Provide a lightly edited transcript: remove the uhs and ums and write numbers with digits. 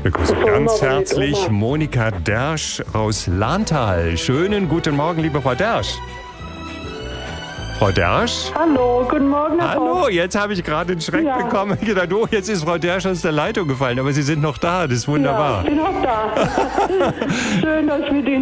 Ich begrüße ganz herzlich Monika Dersch aus Lahntal. Schönen guten Morgen, liebe Frau Dersch. Frau Dersch? Hallo, guten Morgen. Hallo, jetzt habe ich gerade einen Schreck bekommen. Ich dachte, oh, jetzt ist Frau Dersch aus der Leitung gefallen, aber Sie sind noch da, das ist wunderbar. Ja, ich bin noch da. Schön, dass wir den